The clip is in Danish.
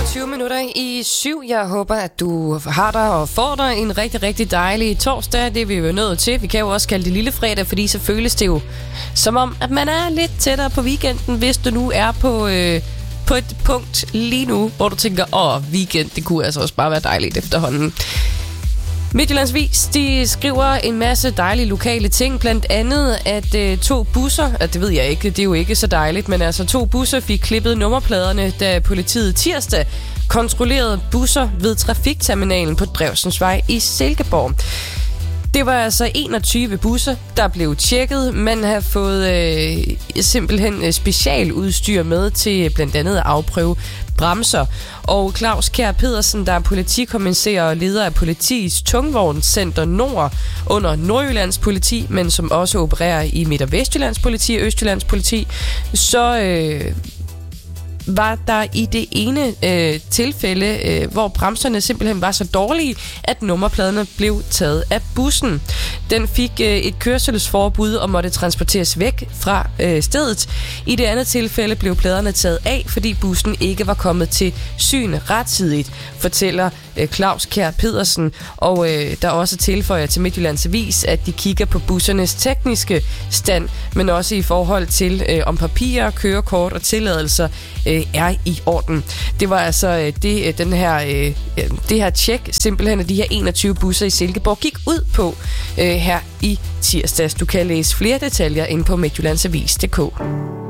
6:25. Jeg håber, at du har dig og får dig en rigtig, rigtig dejlig torsdag. Det er vi jo nødt til. Vi kan jo også kalde det lille fredag, fordi så føles det jo som om, at man er lidt tættere på weekenden, hvis du nu er på et punkt lige nu, hvor du tænker, weekend, det kunne altså også bare være dejligt efterhånden. Midtjyllands Vis, de skriver en masse dejlige lokale ting, blandt andet at 2 busser, det ved jeg ikke, det er jo ikke så dejligt, men altså 2 busser fik klippet nummerpladerne, da politiet tirsdag kontrollerede busser ved trafikterminalen på Drevsensvej i Silkeborg. Det var altså 21 busser, der blev tjekket. Man har fået simpelthen specialudstyr med til blandt andet at afprøve bremser. Og Claus Kjær Pedersen, der er politikommissær og leder af politiets tungvognscenter Nord under Nordjyllands politi, men som også opererer i Midt- og Vestjyllands politi og Østjyllands politi, så var der i det ene tilfælde, hvor bremserne simpelthen var så dårlige, at nummerpladerne blev taget af bussen. Den fik et kørselsforbud og måtte transporteres væk fra stedet. I det andet tilfælde blev pladerne taget af, fordi bussen ikke var kommet til syn rettidigt, fortæller Claus Kjær Pedersen. Og der også tilføjer til Midtjyllands Avis, at de kigger på bussernes tekniske stand, men også i forhold til om papirer, kørekort og tilladelser er i orden. Det var altså det her tjek, simpelthen af de her 21 busser i Silkeborg gik ud på her i tirsdags. Du kan læse flere detaljer inde på midtjyllandsavis.dk.